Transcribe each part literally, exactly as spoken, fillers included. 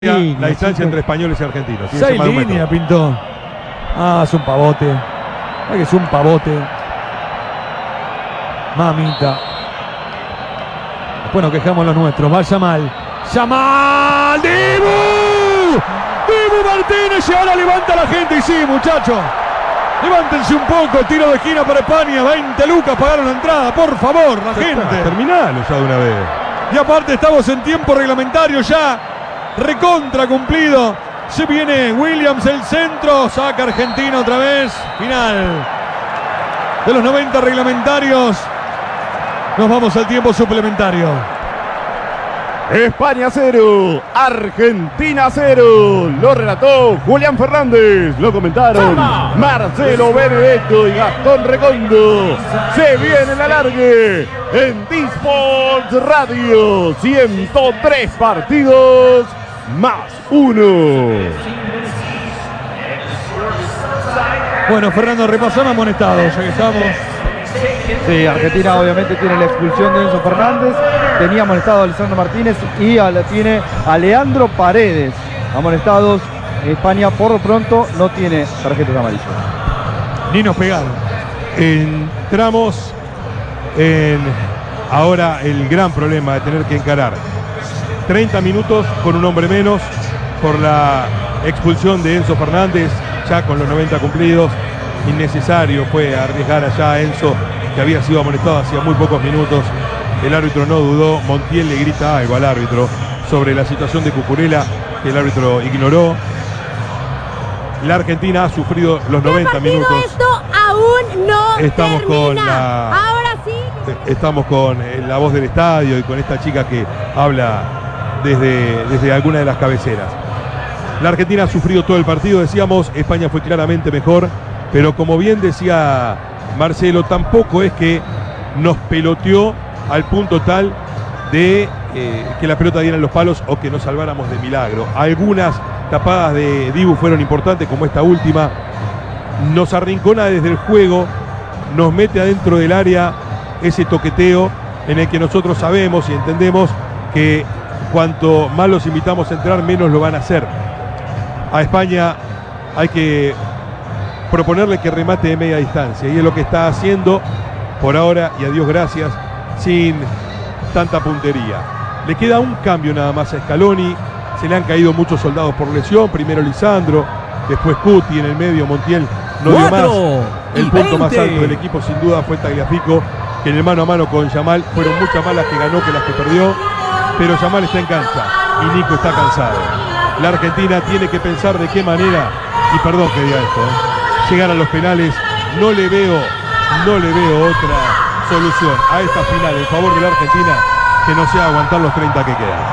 Sí, la distancia entre españoles y argentinos. Seis líneas pintó. Ah, es un pavote. Ay, que es un pavote. Mamita. Después nos quejamos los nuestros. Va Yamal. ¡Yamal! ¡Dibu! ¡Dibu Martínez! Y ahora levanta la gente. Y sí, muchachos. Levántense un poco. Tiro de esquina para España. veinte lucas pagaron la entrada. Por favor, la gente. Terminalo ya de una vez. Y aparte estamos en tiempo reglamentario ya. Recontra cumplido. Se viene Williams, el centro. Saca Argentina otra vez. Final de los noventa reglamentarios. Nos vamos al tiempo suplementario. España cero, Argentina cero. Lo relató Julián Fernández. Lo comentaron Marcelo Benedetto y Gastón Recondo. Se viene el alargue en T-Sports Radio. ciento tres partidos más uno. Bueno, Fernando, repasamos amonestados, ya que estamos. Sí, Argentina obviamente tiene la expulsión de Enzo Fernández, tenía amonestado a Lisandro Martínez y a la, tiene a Leandro Paredes. Amonestados. España por lo pronto no tiene tarjetas amarillas. Ni nos pegaron. Entramos en ahora el gran problema de tener que encarar treinta minutos con un hombre menos por la expulsión de Enzo Fernández, ya con los noventa cumplidos. Innecesario fue arriesgar allá a Enzo, que había sido amonestado hacía muy pocos minutos. El árbitro no dudó. Montiel le grita algo al árbitro sobre la situación de Cucurella, que el árbitro ignoró. La Argentina ha sufrido los noventa minutos. Esto aún no Estamos termina. con la, Ahora sí. Estamos con la voz del estadio y con esta chica que habla desde, desde alguna de las cabeceras. La Argentina ha sufrido todo el partido, decíamos. España fue claramente mejor, pero como bien decía Marcelo, tampoco es que nos peloteó al punto tal de eh, que la pelota diera en los palos o que nos salváramos de milagro. Algunas tapadas de Dibu fueron importantes, como esta última. Nos arrincona desde el juego, nos mete adentro del área ese toqueteo en el que nosotros sabemos y entendemos que cuanto más los invitamos a entrar, menos lo van a hacer. A España hay que proponerle que remate de media distancia, y es lo que está haciendo por ahora, y a Dios gracias, sin tanta puntería. Le queda un cambio nada más a Scaloni. Se le han caído muchos soldados por lesión, primero Lisandro, después Cuti, en el medio Montiel no dio más. El punto más alto del equipo sin duda fue Tagliafico, que en el mano a mano con Yamal fueron muchas más las que ganó que las que perdió, pero Yamal está en cancha y Nico está cansado. La Argentina tiene que pensar de qué manera, y perdón que diga esto, ¿eh? llegar a los penales. No le veo, no le veo otra solución a esta final en favor de la Argentina que no sea aguantar los treinta que quedan.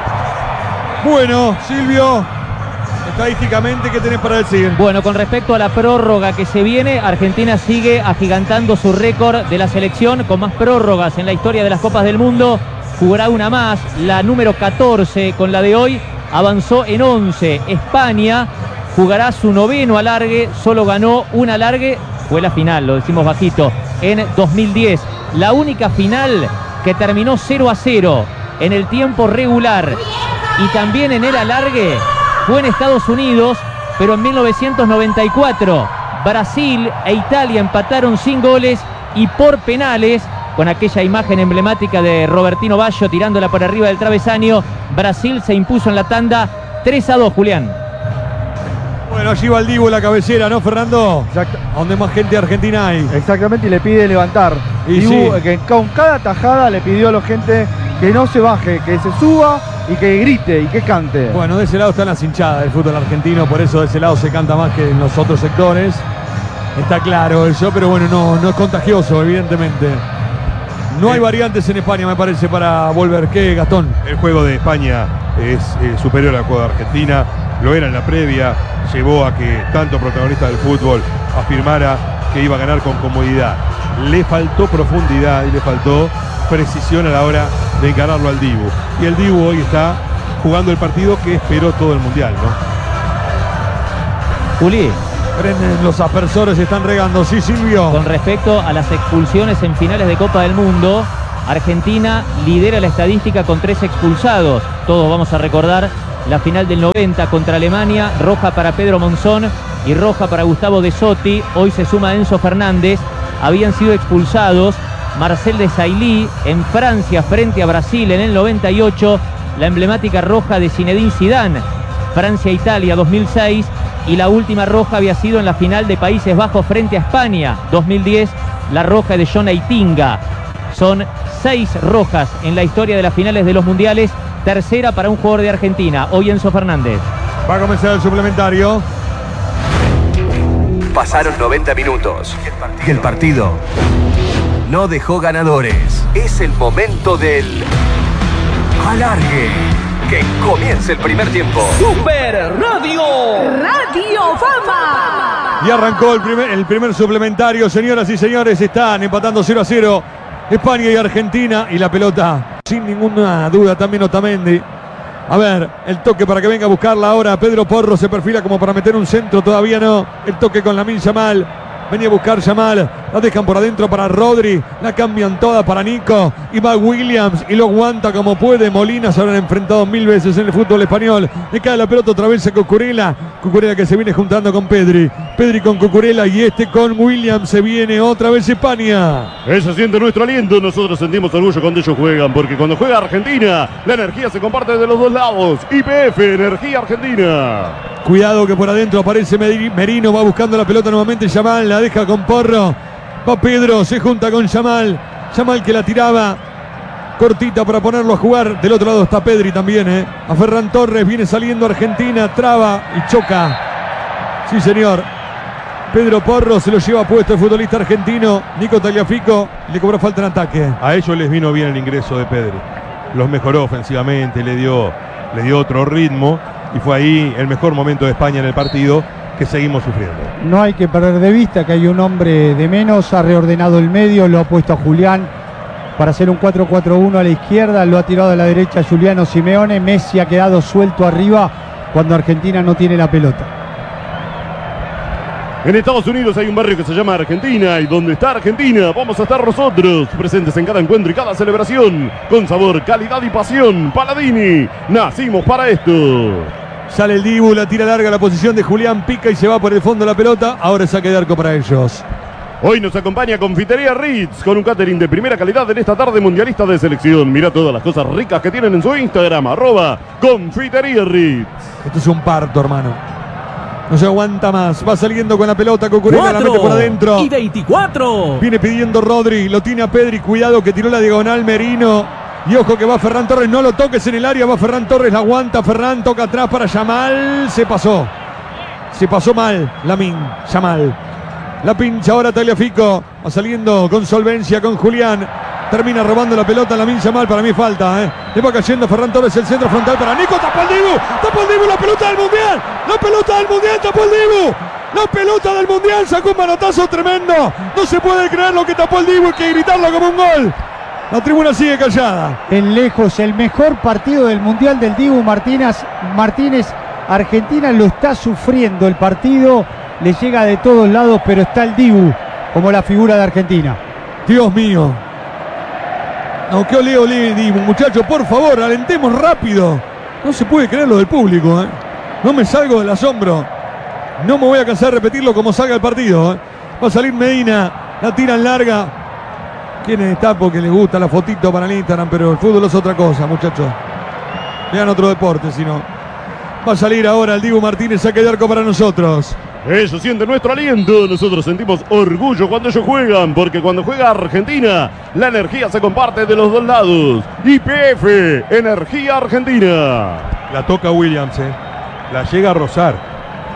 Bueno, Silvio, estadísticamente, ¿qué tenés para decir? Bueno, con respecto a la prórroga que se viene, Argentina sigue agigantando su récord de la selección con más prórrogas en la historia de las Copas del Mundo. Jugará una más, la número catorce, con la de hoy avanzó en once. España jugará su noveno alargue, solo ganó un alargue, fue la final, lo decimos bajito, en dos mil diez. La única final que terminó cero a cero en el tiempo regular y también en el alargue fue en Estados Unidos, pero en mil novecientos noventa y cuatro. Brasil e Italia empataron sin goles y por penales, con aquella imagen emblemática de Robertino Baggio tirándola por arriba del travesaño. Brasil se impuso en la tanda tres a dos, Julián. Bueno, allí va el Dibu la cabecera, ¿no, Fernando? Exacto. Donde más gente argentina hay. Exactamente, y le pide levantar. Y Dibu, sí. que con cada tajada le pidió a la gente que no se baje, que se suba y que grite y que cante. Bueno, de ese lado están las hinchadas del fútbol argentino, por eso de ese lado se canta más que en los otros sectores. Está claro eso, pero bueno, no, no es contagioso, evidentemente. No hay variantes en España, me parece, para volver. ¿Qué, Gastón? El juego de España es eh, superior al juego de Argentina. Lo era en la previa, llevó a que tanto protagonista del fútbol afirmara que iba a ganar con comodidad. Le faltó profundidad y le faltó precisión a la hora de encararlo al Dibu. Y el Dibu hoy está jugando el partido que esperó todo el Mundial, ¿no? Juli, Prenden los aspersores, se están regando. Sí, Silvio. con respecto a las expulsiones en finales de Copa del Mundo, Argentina lidera la estadística con tres expulsados. Todos vamos a recordar la final del noventa contra Alemania, roja para Pedro Monzón y roja para Gustavo De Sotti. Hoy se suma Enzo Fernández. Habían sido expulsados Marcel Desailly en Francia frente a Brasil en el noventa y ocho, la emblemática roja de Zinedine Zidane, Francia-Italia dos mil seis, y la última roja había sido en la final de Países Bajos frente a España dos mil diez, la roja de John Aitinga. Son seis rojas en la historia de las finales de los mundiales, tercera para un jugador de Argentina, hoy Enzo Fernández. Va a comenzar el suplementario. Pasaron noventa minutos y el partido no dejó ganadores. Es el momento del alargue. Que comience el primer tiempo. Super Radio. Radio Fama. Y arrancó el primer, el primer suplementario. Señoras y señores, están empatando cero a cero España y Argentina. Y la pelota, sin ninguna duda, también Otamendi. A ver, el toque para que venga a buscarla ahora. Pedro Porro se perfila como para meter un centro. Todavía no. El toque con Lamine Yamal. Venía a buscar Yamal, la dejan por adentro para Rodri, la cambian toda para Nico, y va Williams y lo aguanta como puede. Molina se habrán enfrentado mil veces en el fútbol español. Le cae la pelota otra vez a Cucurella, Cucurella que se viene juntando con Pedri, Pedri con Cucurella y este con Williams. Se viene otra vez España. Eso siente nuestro aliento. Nosotros sentimos orgullo cuando ellos juegan, porque cuando juega Argentina, la energía se comparte de los dos lados. Y P F, Energía Argentina. Cuidado que por adentro aparece Merino, va buscando la pelota nuevamente Yamal, la deja con Porro. Va Pedro, se junta con Yamal. Yamal que la tiraba cortita para ponerlo a jugar. Del otro lado está Pedri también, ¿eh? A Ferran Torres, viene saliendo Argentina, traba y choca. Sí, señor. Pedro Porro se lo lleva puesto el futbolista argentino. Nico Tagliafico le cobró falta en ataque. A ellos les vino bien el ingreso de Pedri. Los mejoró ofensivamente, le dio, le dio otro ritmo. Y fue ahí el mejor momento de España en el partido, que seguimos sufriendo. No hay que perder de vista que hay un hombre de menos, ha reordenado el medio, lo ha puesto a Julián para hacer un cuatro cuatro uno a la izquierda, lo ha tirado a la derecha Giuliano Simeone. Messi ha quedado suelto arriba cuando Argentina no tiene la pelota. En Estados Unidos hay un barrio que se llama Argentina, y donde está Argentina vamos a estar nosotros, presentes en cada encuentro y cada celebración, con sabor, calidad y pasión. Paladini, nacimos para esto. Sale el Dibu, la tira larga, la posición de Julián, pica y se va por el fondo la pelota. Ahora es saque de arco para ellos. Hoy nos acompaña Confitería Ritz, con un catering de primera calidad en esta tarde mundialista de selección. Mira todas las cosas ricas que tienen en su Instagram, arroba Confitería Ritz. Esto es un parto, hermano. No se aguanta más. Va saliendo con la pelota Cucurella, la mete por adentro. Y veinticuatro. Viene pidiendo Rodri, lo tiene a Pedri. Cuidado que tiró la diagonal Merino. Y ojo que va Ferran Torres, no lo toques en el área. Va Ferran Torres, la aguanta Ferran, toca atrás para Yamal. Se pasó. Se pasó mal Lamine Yamal. La pincha ahora Tagliafico. Va saliendo con solvencia con Julián. Termina robando la pelota Lamine Yamal. Para mí falta, ¿eh? Le va cayendo Ferran Torres, el centro frontal para Nico. Tapó el Dibu. Tapó el Dibu, la pelota del Mundial. La pelota del Mundial, tapó el Dibu. La pelota del Mundial, sacó un manotazo tremendo. No se puede creer lo que tapó el Dibu. Hay que gritarlo como un gol. La tribuna sigue callada. En lejos, el mejor partido del Mundial del Dibu Martínez. Martínez, Argentina lo está sufriendo el partido. Le llega de todos lados, pero está el Dibu como la figura de Argentina. Dios mío. No, que ole, ole, Dibu, muchachos, por favor, alentemos rápido. No se puede creer lo del público, ¿eh? No me salgo del asombro. No me voy a cansar de repetirlo como salga el partido, ¿eh? Va a salir Medina, la tiran larga. ¿Quiénes está? Porque les gusta la fotito para el Instagram, pero el fútbol es otra cosa, muchachos. Vean otro deporte, si no. Va a salir ahora el Dibu Martínez, saque de arco para nosotros. Eso siente nuestro aliento. Nosotros sentimos orgullo cuando ellos juegan, porque cuando juega Argentina, la energía se comparte de los dos lados. Y P F, Energía Argentina. La toca Williams, eh. La llega a rozar.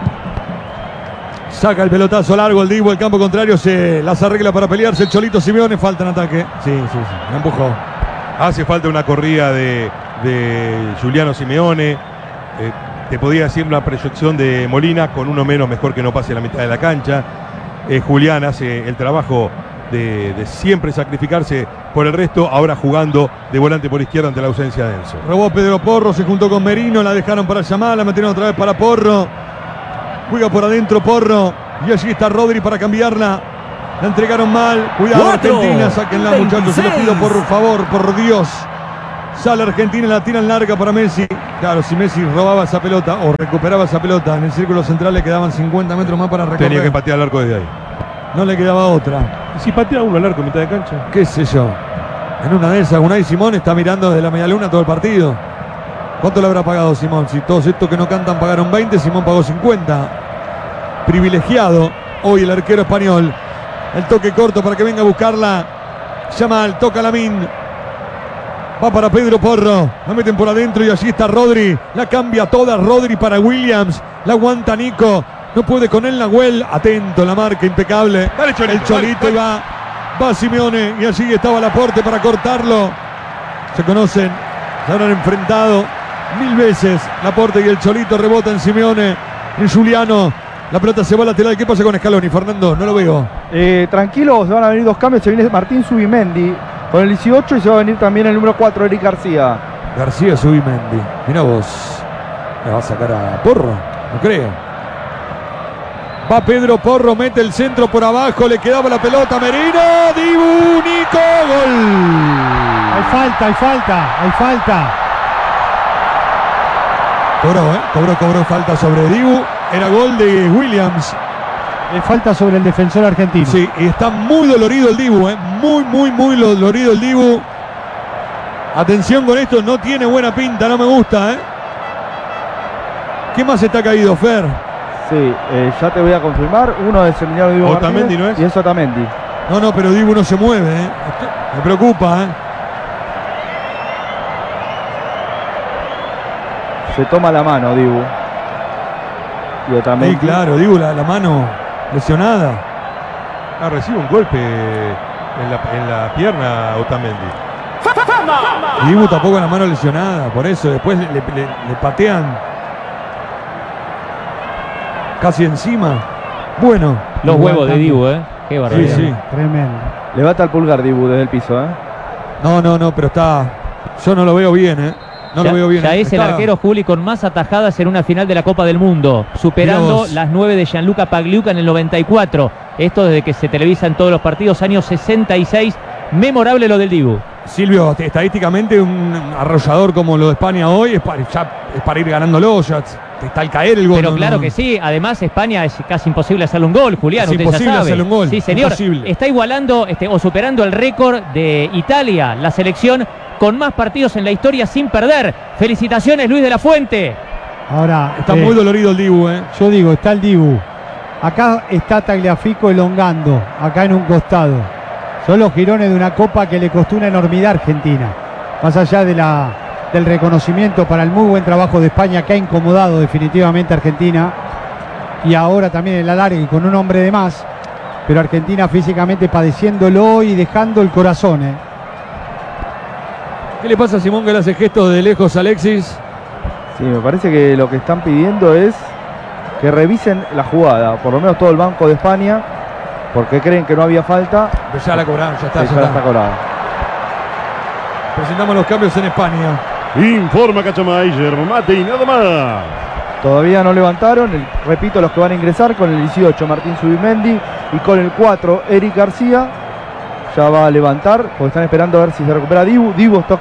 Saca el pelotazo largo el Dibu, el campo contrario se las arregla para pelearse el Cholito Simeone. Falta en ataque. Sí, sí, sí. Me empujó. Hace falta una corrida de, de Giuliano Simeone. Eh, te podría decir una proyección de Molina, con uno menos mejor que no pase la mitad de la cancha. Eh, Julián hace el trabajo de, de siempre sacrificarse por el resto, ahora jugando de volante por izquierda ante la ausencia de Enzo. Robó Pedro Porro, se juntó con Merino, la dejaron para Yamal, la metieron otra vez para Porro. Juega por adentro Porro y allí está Rodri para cambiarla. La entregaron mal. Cuidado Argentina, sáquenla muchachos, se lo pido por favor, por Dios. Sale Argentina, la tira en larga para Messi. Claro, si Messi robaba esa pelota o recuperaba esa pelota en el círculo central, le quedaban cincuenta metros más para recorrer. Tenía que patear el arco desde ahí. No le quedaba otra. ¿Y si patea uno al arco en mitad de cancha? ¿Qué sé yo? En una de esas, Unai Simón está mirando desde la medialuna todo el partido. ¿Cuánto le habrá pagado Simón? Si todos estos que no cantan pagaron veinte, Simón pagó cincuenta. Privilegiado hoy el arquero español. El toque corto para que venga a buscarla. Yamal, toca Lamine. Va para Pedro Porro. La meten por adentro y allí está Rodri. La cambia toda Rodri para Williams. La aguanta Nico. No puede con él Nahuel. Atento, la marca impecable. Dale, Cholito, el Cholito dale, y va. Va Simeone. Y allí estaba Laporte para cortarlo. Se conocen. Se habrán enfrentado mil veces. Laporte y el Cholito rebotan Simeone. Y Juliano. La pelota se va a lateral. ¿Qué pasa con Scaloni, Fernando? No lo veo. Eh, tranquilos, van a venir dos cambios. Se viene Martín Zubimendi con el dieciocho y se va a venir también el número cuatro, Eric García. García Zubimendi. Mira vos. ¿Le va a sacar a Porro? No creo. Va Pedro Porro, mete el centro por abajo. Le quedaba la pelota. Merino. Dibu, Nico. Gol. Hay falta, hay falta, hay falta. Cobró, ¿eh? Cobró, cobró falta sobre Dibu. Era gol de Williams. Hay falta sobre el defensor argentino. Sí, y está muy dolorido el Dibu, ¿eh? Muy, muy, muy dolorido el Dibu. Atención con esto, no tiene buena pinta, no me gusta, ¿eh? ¿Qué más está caído, Fer? Sí, eh, ya te voy a confirmar. Uno es Emiliano Dibu Otamendi, Martínez, ¿no es? y es Otamendi. No, no, pero Dibu no se mueve, ¿eh? Me preocupa, ¿eh? Se toma la mano Dibu. Y Otamendi. Sí, claro, Dibu, la, la mano lesionada. Ah, recibe un golpe en la, en la pierna Otamendi. Y Dibu tampoco la mano lesionada, por eso después le, le- le- le patean casi encima. Bueno, Los Igual huevos de cambio. Dibu, ¿eh? Qué sí, barbaridad. sí. Tremendo. Levanta el pulgar Dibu desde el piso, ¿eh? No, no, no, pero está. Yo no lo veo bien, ¿eh? No ya, lo veo bien. ya es el Está- arquero, Juli, con más atajadas en una final de la Copa del Mundo, Mirá superando vos. las nueve de Gianluca Pagliuca en el noventa y cuatro. Esto desde que se televisan todos los partidos, año sesenta y seis. Memorable lo del Dibu. Silvio, estadísticamente un arrollador como lo de España hoy es para, ya, es para ir ganándolo, ya está al caer el gol. Pero no, claro no. que sí, además España es casi imposible hacerle un gol, Julián, Es usted imposible ya sabe. hacerle un gol, Sí, señor. imposible. Está igualando este, o superando el récord de Italia, la selección con más partidos en la historia sin perder. Felicitaciones, Luis de la Fuente. Ahora, Está eh, muy dolorido el Dibu, ¿eh? yo digo, está el Dibu. Acá está Tagliafico elongando, acá en un costado. Son los girones de una copa que le costó una enormidad a Argentina. Más allá de la, del reconocimiento para el muy buen trabajo de España, que ha incomodado definitivamente a Argentina. Y ahora también el alargue con un hombre de más. Pero Argentina físicamente padeciéndolo y dejando el corazón, ¿eh? ¿Qué le pasa a Simón que le hace gestos de lejos a Alexis? Sí, me parece que lo que están pidiendo es que revisen la jugada, por lo menos todo el banco de España, porque creen que no había falta. Pero ya la cobraron, ya está, Sí, ya ya la está. está cobrada. Presentamos los cambios en España. Informa Cachamayer, mate y nada más. Todavía no levantaron, el- repito, los que van a ingresar con el dieciocho Martín Zubimendi y con el cuatro Eric García. Ya va a levantar, porque están esperando a ver si se recupera Dibu. Dibu está ok.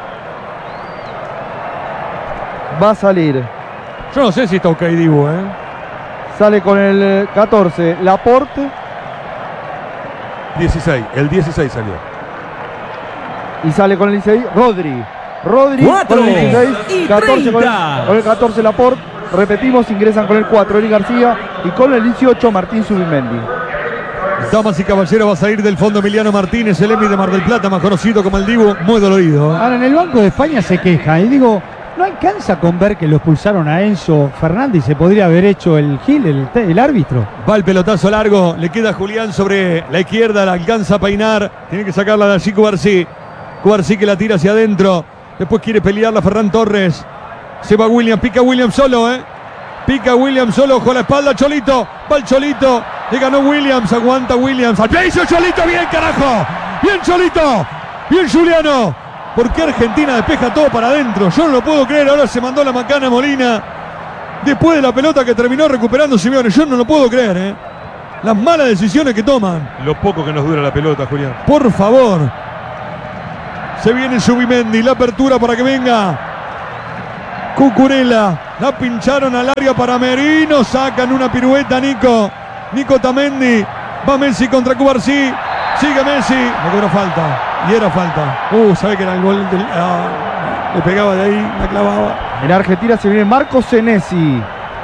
Va a salir. Yo no sé si está ok Dibu, ¿eh? Sale con el catorce Laporte dieciséis, el dieciséis salió. y sale con el dieciséis Rodri. Rodri Cuatro con el dieciséis, y catorce con el, treinta. con el catorce Laporte. Repetimos, ingresan con el cuatro Eric García y con el dieciocho Martín Zubimendi. Damas y caballeros, va a salir del fondo Emiliano Martínez, el Emi de Mar del Plata, más conocido como el Dibu, muy dolorido, ¿eh? Ahora en el Banco de España se queja y digo, no alcanza con ver que lo expulsaron a Enzo Fernández y se podría haber hecho el Gil, el, el árbitro. Va el pelotazo largo, le queda Julián sobre la izquierda, la alcanza a peinar, tiene que sacarla de allí Cubarsí. Cubarsí que la tira hacia adentro, después quiere pelearla Ferran Torres. Se va William, pica William solo, ¿eh? Pica William solo, con la espalda Cholito, va el Cholito, le ganó Williams, aguanta Williams. ¡Al piso Cholito! ¡Bien, carajo! ¡Bien, Cholito! ¡Bien, Juliano! ¿Por qué Argentina despeja todo para adentro? Yo no lo puedo creer, ahora se mandó la macana Molina. Después de la pelota que terminó recuperando Simeone, yo no lo puedo creer, ¿eh? Las malas decisiones que toman. Lo poco que nos dura la pelota, Julián. Por favor. Se viene Subimendi, la apertura para que venga Cucurella. La pincharon al área para Merino. Sacan una pirueta Nico. Nico Tamendi. Va Messi contra Cubarsí. Sigue Messi. Le cobró falta. Y era falta. Uh, sabe que era el gol. Del, uh, le pegaba de ahí, la clavaba. En Argentina se viene Marco Senesi.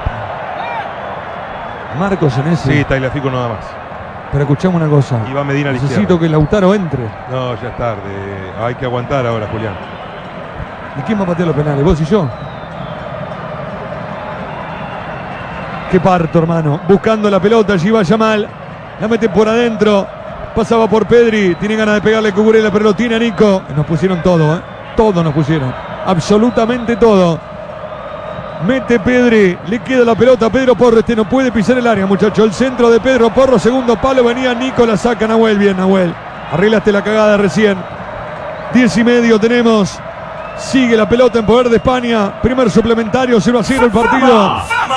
Marco Senesi. Sí, Tagliafico nada más. Pero escuchame una cosa. Y va Medina a la Necesito izquierda. que Lautaro entre. No, ya es tarde. Hay que aguantar ahora, Julián. ¿Y quién va a patear los penales? ¿Vos y yo? Qué parto, hermano. Buscando la pelota, allí va Yamal. La mete por adentro. Pasaba por Pedri. Tiene ganas de pegarle Cucurella, pero lo tiene a Nico. Nos pusieron todo, ¿eh? Todo nos pusieron. Absolutamente todo. Mete Pedri. Le queda la pelota a Pedro Porro. Este no puede pisar el área, muchacho. El centro de Pedro Porro. Segundo palo. Venía Nico. La saca Nahuel. Bien, Nahuel. Arreglaste la cagada recién. Diez y medio tenemos. Sigue la pelota en poder de España. Primer suplementario. cero a cero el partido.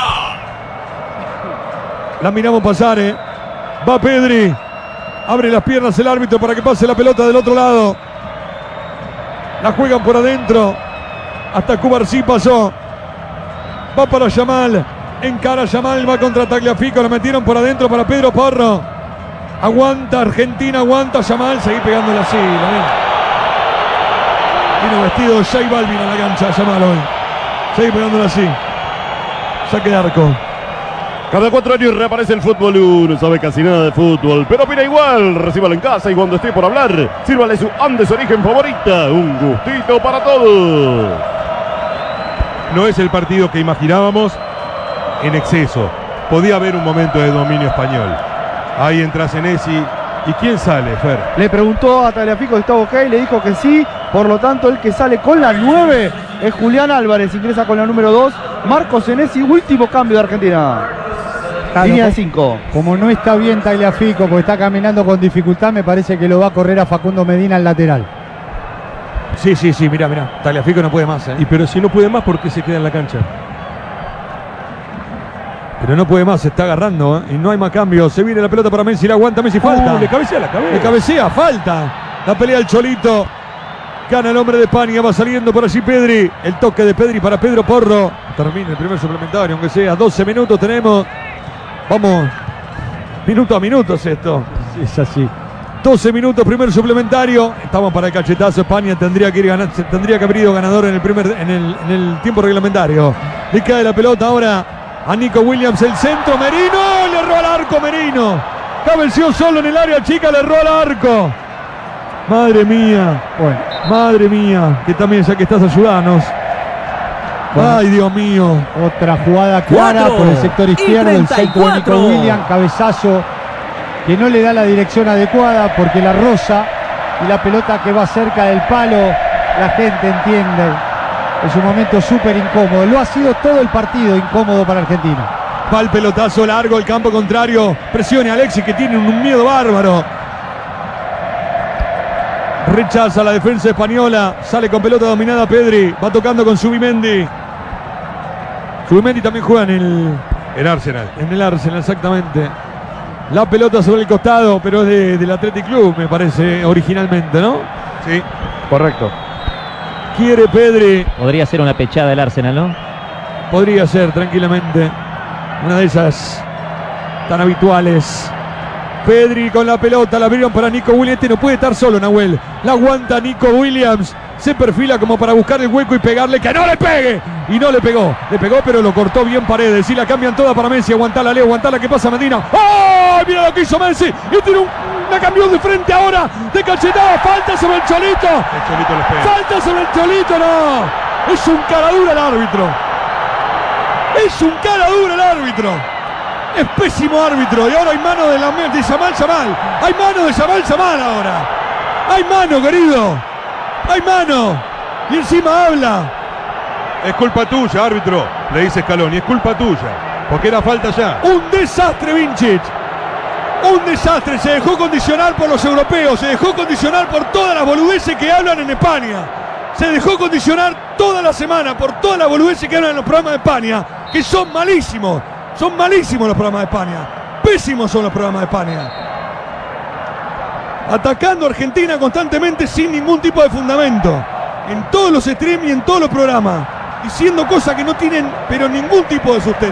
La miramos pasar, ¿eh? Va Pedri. Abre las piernas el árbitro para que pase la pelota del otro lado. La juegan por adentro. Hasta Cubarsí pasó. Va para Yamal. Encara Yamal. Va contra Tagliafico. La metieron por adentro para Pedro Porro. Aguanta Argentina. Aguanta Yamal. Seguí pegándole así. Vino vestido de J Balvin a la cancha. Yamal hoy. Seguí pegándole así. Saque de arco. Cada cuatro años reaparece el fútbol. Uno sabe casi nada de fútbol, pero opina igual. Recíbalo en casa y cuando esté por hablar, sírvale su Andes Origen favorita. Un gustito para todos. No es el partido que imaginábamos en exceso. Podía haber un momento de dominio español. Ahí entra Senesi. ¿Y quién sale, Fer? Le preguntó a Tagliafico si estaba ok, le dijo que sí. Por lo tanto, el que sale con la nueve es Julián Álvarez. Ingresa con la número dos. Marco Senesi, último cambio de Argentina. Claro, Línea de cinco. Como no está bien Tagliafico, porque está caminando con dificultad, me parece que lo va a correr a Facundo Medina al lateral. Sí, sí, sí, mirá, mirá. Tagliafico no puede más, ¿eh? Y pero si no puede más, ¿por qué se queda en la cancha? Pero no puede más, se está agarrando, ¿eh? Y no hay más cambio. Se viene la pelota para Messi, la aguanta Messi, falta. Uh, le cabecea la cabeza. Le cabecea, falta. La pelea el Cholito. Gana el hombre de España, va saliendo por allí Pedri. El toque de Pedri para Pedro Porro. Termina el primer suplementario, aunque sea doce minutos tenemos. Vamos, minuto a minuto es esto. Es así. doce minutos, primer suplementario. Estamos para el cachetazo. España tendría que ir ganar, tendría que haber ido ganador en el primer, en el, en el tiempo reglamentario. Le cae la pelota ahora a Nico Williams, el centro. Merino, le erró al arco Merino. Cabeció solo en el área chica, le erró al arco. Madre mía. Bueno, Madre mía. Que también ya que estás ayudándonos. Bueno. Ay, Dios mío. otra jugada clara Cuatro por el sector izquierdo, y el centro de Nico treinta y cuatro. Williams, cabezazo que no le da la dirección adecuada porque la roza y la pelota que va cerca del palo, la gente entiende. Es un momento súper incómodo. Lo ha sido todo el partido incómodo para Argentina. Va el pelotazo largo, el campo contrario. Presione a Alexis que tiene un miedo bárbaro. Rechaza la defensa española. Sale con pelota dominada Pedri. Va tocando con Subimendi. Subimendi también juega en el, En Arsenal. en el Arsenal, exactamente. La pelota sobre el costado, pero es de, del Athletic Club, me parece, originalmente, ¿no? Sí. Correcto. Quiere Pedri. Podría ser una pechada del Arsenal, ¿no? Podría ser tranquilamente una de esas tan habituales. Pedri con la pelota, la abrieron para Nico Williams. Este no puede estar solo, Nahuel. La aguanta Nico Williams. Se perfila como para buscar el hueco y pegarle. ¡Que no le pegue! Y no le pegó. Le pegó, pero lo cortó bien Paredes. Y la cambian toda para Messi. Aguantala, Leo. Aguantala. ¿Qué pasa, Medina? ¡Oh! Mira lo que hizo Messi. Y tiene un, la cambió de frente ahora. De cachetada. Falta sobre el Cholito. El Cholito les pega. Falta sobre el Cholito. No. Es un cara dura el árbitro. Es un cara dura el árbitro. Es pésimo árbitro. Y ahora hay mano de, la, de Yamal Yamal. Hay mano de Yamal Yamal ahora. Hay mano, querido. Hay mano. Y encima habla. Es culpa tuya, árbitro. Le dice Scaloni. Es culpa tuya. Porque era falta ya. Un desastre, Vincic. Un desastre. Se dejó condicionar por los europeos. Se dejó condicionar por todas las boludeces que hablan en España. Se dejó condicionar toda la semana por todas las boludeces que hablan en los programas de España. Que son malísimos. Son malísimos los programas de España. Pésimos son los programas de España. atacando a Argentina constantemente sin ningún tipo de fundamento. En todos los streams y en todos los programas. Diciendo cosas que no tienen pero ningún tipo de sustento.